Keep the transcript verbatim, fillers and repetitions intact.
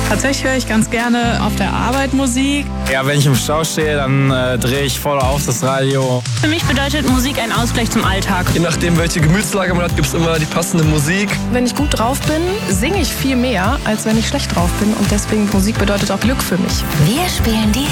Tatsächlich höre ich ganz gerne auf der Arbeit Musik. Ja, wenn ich im Stau stehe, dann äh, drehe ich voll auf das Radio. Für mich bedeutet Musik ein Ausgleich zum Alltag. Je nachdem, welche Gemütslage man hat, gibt es immer die passende Musik. Wenn ich gut drauf bin, singe ich viel mehr, als wenn ich schlecht drauf bin. Und deswegen Musik bedeutet auch Glück für mich. Wir spielen die